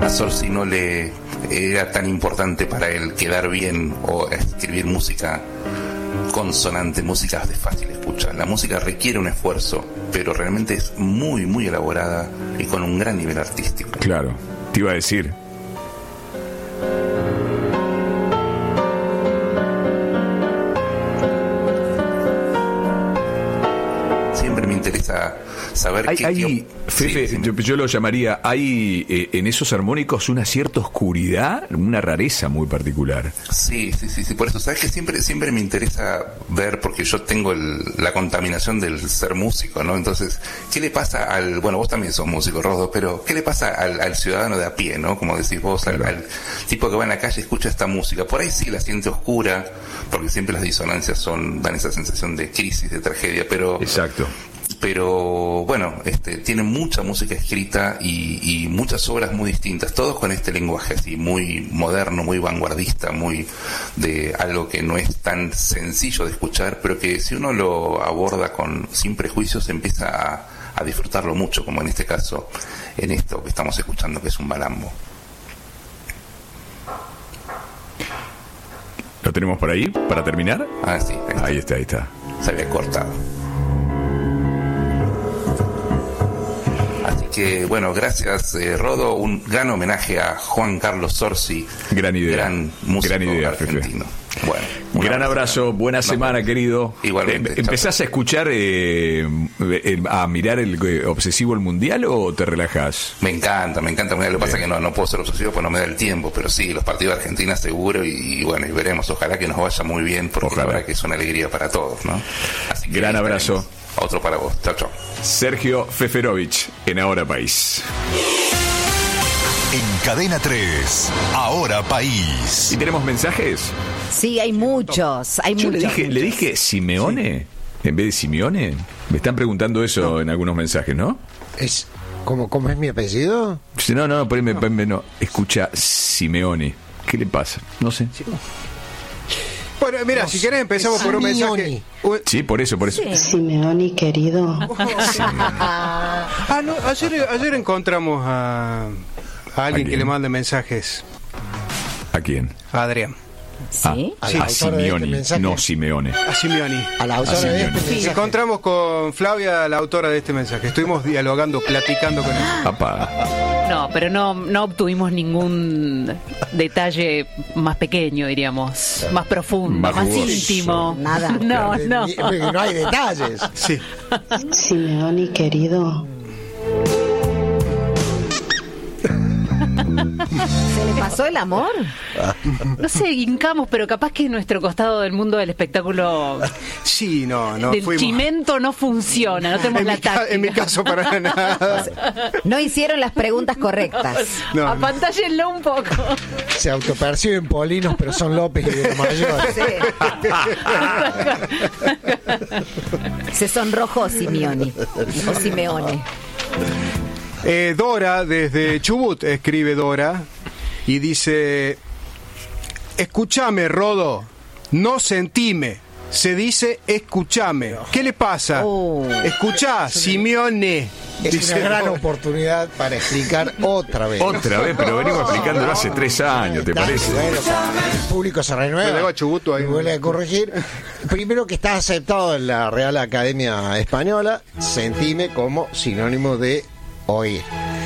a Zorzi no le era tan importante para él quedar bien o escribir música consonante, música de fácil escucha. La música requiere un esfuerzo, pero realmente es muy, muy elaborada y con un gran nivel artístico. Claro, te iba a decir. Siempre me interesa saber Fefe, sí, yo lo llamaría, hay en esos armónicos una cierta oscuridad, una rareza muy particular. Sí, por eso, sabes que siempre me interesa ver, porque yo tengo la contaminación del ser músico, ¿no? Entonces, ¿qué le pasa bueno, vos también sos músico, Rodo, pero ¿qué le pasa al ciudadano de a pie, ¿no? Como decís vos, claro. al tipo que va en la calle y escucha esta música? Por ahí sí la siente oscura, porque siempre las disonancias dan esa sensación de crisis, de tragedia, pero... Exacto. Pero bueno, tiene mucha música escrita y muchas obras muy distintas, todos con este lenguaje así muy moderno, muy vanguardista, muy de algo que no es tan sencillo de escuchar, pero que si uno lo aborda sin prejuicios empieza a disfrutarlo mucho, como en este caso, en esto que estamos escuchando, que es un malambo. ¿Lo tenemos por ahí para terminar? Ah, sí, ahí está. Se había cortado. Que bueno, gracias Rodo, un gran homenaje a Juan Carlos Zorzi, gran idea, gran músico argentino. Bueno, gran abrazo, buena semana, querido. Igualmente. ¿Empezás a escuchar, a mirar el obsesivo el mundial o te relajás? Me encanta. Lo que pasa es que no puedo ser obsesivo porque no me da el tiempo, pero sí, los partidos de Argentina seguro y bueno, y veremos. Ojalá que nos vaya muy bien, porque la verdad que es una alegría para todos, ¿no? Así que gran abrazo. Otro para vos. Chao. Sergio Feferovich en Ahora País. En Cadena 3, Ahora País. ¿Y tenemos mensajes? Sí, hay muchos. Yo le dije Simeone en vez de Simeone. Me están preguntando eso en algunos mensajes, ¿no? ¿Cómo es mi apellido? No, ponme no. Escucha Simeone. ¿Qué le pasa? No sé. Bueno, mira, si querés empezamos por un mensaje. Sí, por eso. Sí. Simeone, querido. Ayer encontramos a alguien que le mande mensajes. ¿A quién? A Adrián. ¿Sí? A Simeone, no Simeone. A Simeone. A la autora de este mensaje. Nos encontramos con Flavia, la autora de este mensaje. Estuvimos dialogando, platicando con ella. Papá. No, pero no obtuvimos ningún detalle más pequeño, diríamos, más profundo, más íntimo. Nada. No. No hay detalles. Sí. Simeone, querido. ¿Se le pasó el amor? No sé, hincamos, pero capaz que nuestro costado del mundo del espectáculo Sí, no del fuimos. chimento no funciona, no tenemos la táctica. En mi caso, para nada. No hicieron las preguntas correctas. No. Apantállenlo un poco. Se autoperciben polinos, pero son López y de mayor. Se sonrojó Simeone. O Simeone. Dora, desde Chubut, escribe Dora y dice: escúchame, Rodo, no sentime. Se dice escúchame. ¿Qué le pasa? Escuchá, Simeone. Es una gran oportunidad para explicar otra vez. Pero venimos explicándolo hace 3 años, ¿te parece? Bueno, el público se renueva. Y vuelve a corregir. Primero, que está aceptado en la Real Academia Española, sentime como sinónimo de oír.